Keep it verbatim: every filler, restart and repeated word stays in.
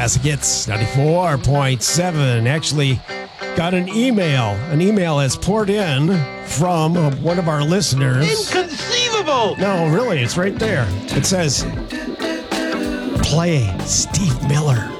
Classic Hits ninety-four point seven. Actually, got an email. An email has poured in from one of our listeners. Inconceivable! No, really, it's right there. It says, play Steve Miller.